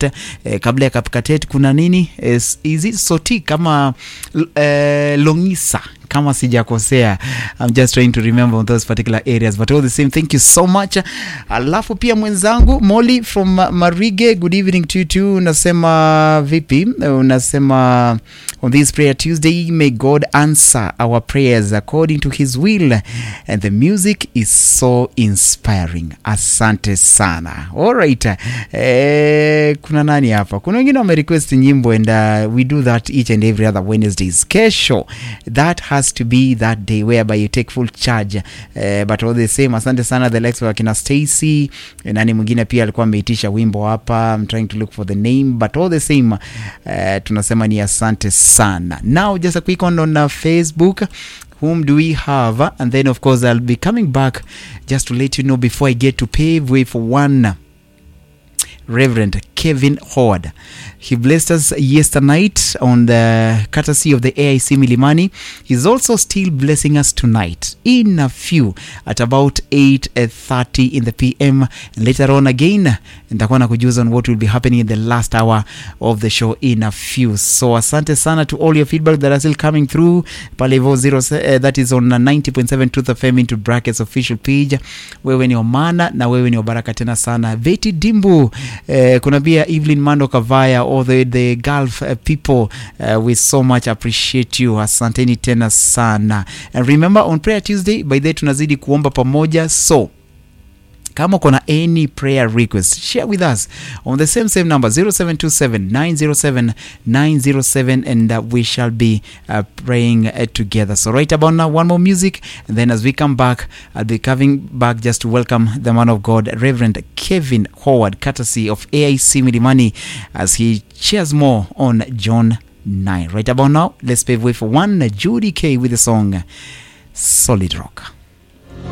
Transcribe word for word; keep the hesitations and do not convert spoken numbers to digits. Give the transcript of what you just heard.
Kapkatet. Eh, kabla ya Kapkatet kuna nini? Is, is it Soti kama eh, Longisa kama sijakosea. I'm just trying to remember on those particular areas, but all the same, thank you so much. Alafu pia mwenzangu Molly from Marige, good evening to you too. Unasema vipi? Unasema on this prayer Tuesday, may God answer our prayers according to his will, and the music is so inspiring. Asante sana. All right. Eh, kuna nani hapa? Kuna wengine wame request nyimbo, and uh, we do that each and every other Wednesdays. Kesho, that has to be that day whereby you take full charge. Uh, but all the same, asante sana the likes of Kina Stacy. Nani mwingine pia alikuwa ameitisha wimbo hapa. I'm trying to look for the name, but all the same, uh, tunasema ni asante sana. Now just a quick one on uh, Facebook. Whom do we have? And then of course I'll be coming back just to let you know before I get to pave way for one Reverend Kevin Howard. He blessed us yesterday night on the courtesy of the A I C Milimani. He's also still blessing us tonight in a few at about eight thirty in the P M. And later on again, nitakuwa na kujuza on what will be happening in the last hour of the show in a few. So asante sana to all your feedback that are still coming through. Palevo zero, uh, that is on ninety point seven Truth F M into brackets official page. Wewe ni omana na wewe ni obaraka tena sana. Veti Dimbu, uh, kuna pia Evelyn Mando Kavaya, all the, the Gulf uh, people, uh, we so much appreciate you. Asanteni tena sana. And remember on Prayer Tuesday, by the tunazidi kuomba pamoja. So kama kuna any prayer request, share with us on the same same number zero seven two seven nine zero seven nine zero seven, and uh, we shall be uh, praying uh, together. So right about now, one more music, and then as we come back, I'll be coming back just to welcome the man of God, Reverend Kevin Howard, courtesy of A I C Milimani, as he shares more on John nine. Right about now, let's pave way for one Judy K with the song Solid Rock.